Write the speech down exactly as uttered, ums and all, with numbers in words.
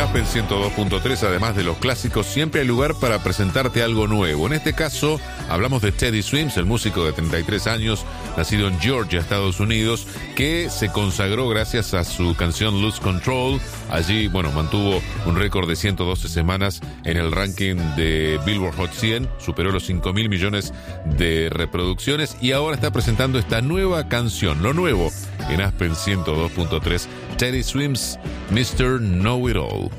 Aspen ciento dos punto tres, además de los clásicos, siempre hay lugar para presentarte algo nuevo. En este caso, hablamos de Teddy Swims, el músico de treinta y tres años, nacido en Georgia, Estados Unidos, que se consagró gracias a su canción Lose Control. Allí, bueno, mantuvo un récord de ciento doce semanas en el ranking de Billboard Hot cien, superó los cinco mil millones de reproducciones y ahora está presentando esta nueva canción, lo nuevo en Aspen ciento dos punto tres, Teddy Swims, mister Know It All.